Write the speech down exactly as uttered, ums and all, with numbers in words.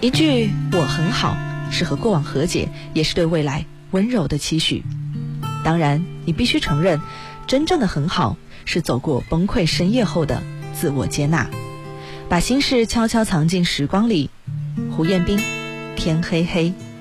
一句我很好，是和过往和解，也是对未来温柔的期许。当然你必须承认，真正的很好是走过崩溃深夜后的自我接纳，把心事悄悄藏进时光里。胡彦斌，天黑黑。